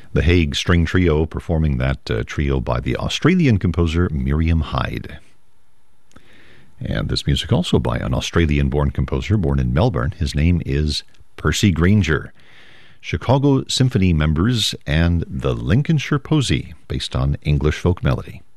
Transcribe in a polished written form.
The Hague String Trio performing that trio by the Australian composer Miriam Hyde. And this music also by an Australian-born composer born in Melbourne. His name is Percy Grainger. Chicago Symphony members and the Lincolnshire Posy, based on English folk melody.